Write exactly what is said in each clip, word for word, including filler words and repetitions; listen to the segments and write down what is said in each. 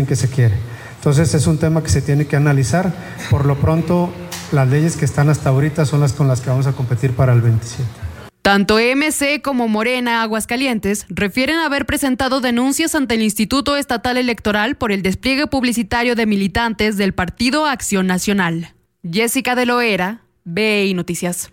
bien que se quiere. Entonces es un tema que se tiene que analizar. Por lo pronto, las leyes que están hasta ahorita son las con las que vamos a competir para el veintisiete. Tanto M C como Morena Aguascalientes refieren haber presentado denuncias ante el Instituto Estatal Electoral por el despliegue publicitario de militantes del Partido Acción Nacional. Jessica de Loera, B I Noticias.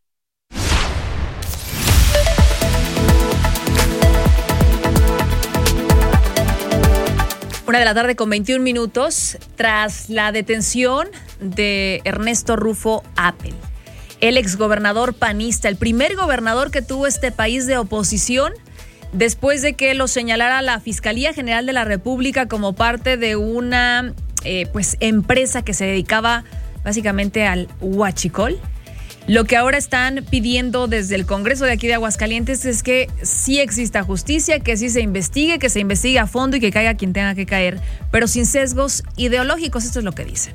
Una de la tarde con veintiún minutos, tras la detención de Ernesto Rufo Appel, el exgobernador panista, el primer gobernador que tuvo este país de oposición, después de que lo señalara la Fiscalía General de la República como parte de una eh, pues empresa que se dedicaba básicamente al huachicol. Lo que ahora están pidiendo desde el Congreso de aquí de Aguascalientes es que sí exista justicia, que sí se investigue, que se investigue a fondo y que caiga quien tenga que caer, pero sin sesgos ideológicos. Esto es lo que dicen.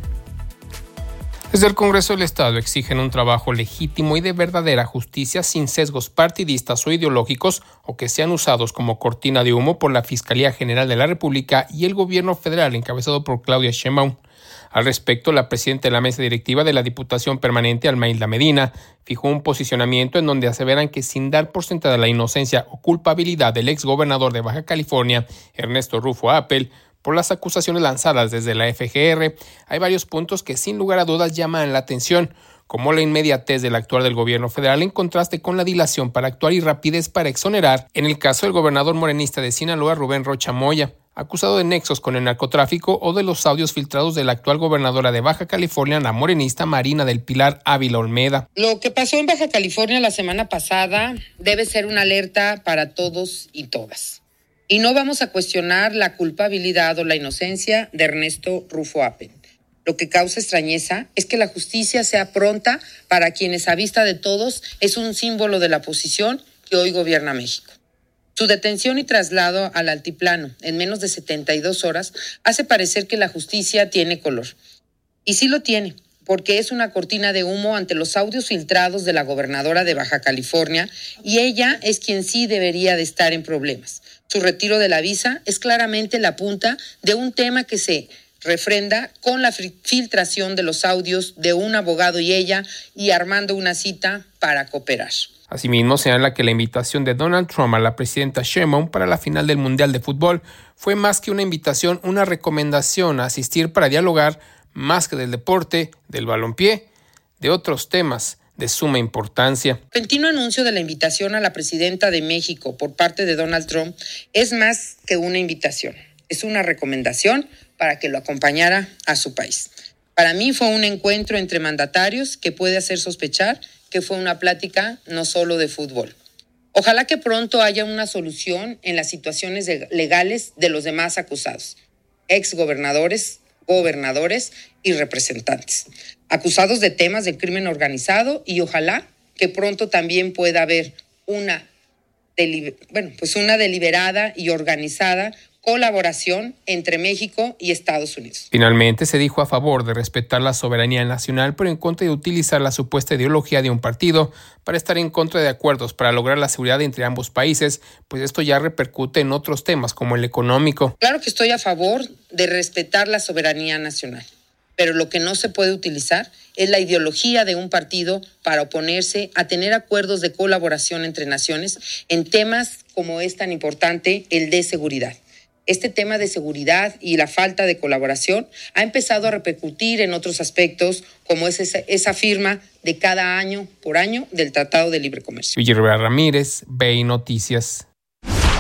Desde el Congreso del Estado exigen un trabajo legítimo y de verdadera justicia sin sesgos partidistas o ideológicos o que sean usados como cortina de humo por la Fiscalía General de la República y el gobierno federal encabezado por Claudia Sheinbaum. Al respecto, la presidenta de la mesa directiva de la Diputación Permanente, Almailda Medina, fijó un posicionamiento en donde aseveran que sin dar por sentada la inocencia o culpabilidad del exgobernador de Baja California, Ernesto Rufo Appel, por las acusaciones lanzadas desde la F G R, hay varios puntos que sin lugar a dudas llaman la atención, como la inmediatez del actuar del gobierno federal en contraste con la dilación para actuar y rapidez para exonerar, en el caso del gobernador morenista de Sinaloa, Rubén Rocha Moya, acusado de nexos con el narcotráfico, o de los audios filtrados de la actual gobernadora de Baja California, la morenista Marina del Pilar Ávila Olmeda. Lo que pasó en Baja California la semana pasada debe ser una alerta para todos y todas. Y no vamos a cuestionar la culpabilidad o la inocencia de Ernesto Rufo Appel. Lo que causa extrañeza es que la justicia sea pronta para quienes a vista de todos es un símbolo de la oposición que hoy gobierna México. Su detención y traslado al altiplano en menos de setenta y dos horas hace parecer que la justicia tiene color. Y sí lo tiene, porque es una cortina de humo ante los audios filtrados de la gobernadora de Baja California y ella es quien sí debería de estar en problemas. Su retiro de la visa es claramente la punta de un tema que se refrenda con la filtración de los audios de un abogado y ella y armando una cita para cooperar. Asimismo, señala que la invitación de Donald Trump a la presidenta Sheinbaum para la final del Mundial de Fútbol fue más que una invitación, una recomendación a asistir para dialogar más que del deporte, del balompié, de otros temas de suma importancia. El repentino anuncio de la invitación a la presidenta de México por parte de Donald Trump es más que una invitación, es una recomendación para que lo acompañara a su país. Para mí fue un encuentro entre mandatarios que puede hacer sospechar que fue una plática no solo de fútbol. Ojalá que pronto haya una solución en las situaciones de, legales de los demás acusados, exgobernadores, gobernadores y representantes, acusados de temas de crimen organizado, y ojalá que pronto también pueda haber una, deliber- bueno, pues una deliberada y organizada colaboración entre México y Estados Unidos. Finalmente, se dijo a favor de respetar la soberanía nacional, pero en contra de utilizar la supuesta ideología de un partido para estar en contra de acuerdos para lograr la seguridad entre ambos países, pues esto ya repercute en otros temas como el económico. Claro que estoy a favor de respetar la soberanía nacional, pero lo que no se puede utilizar es la ideología de un partido para oponerse a tener acuerdos de colaboración entre naciones en temas como es tan importante, el de seguridad. Este tema de seguridad y la falta de colaboración ha empezado a repercutir en otros aspectos, como es esa, esa firma de cada año por año del Tratado de Libre Comercio. Villarreal Ramírez, B I Noticias.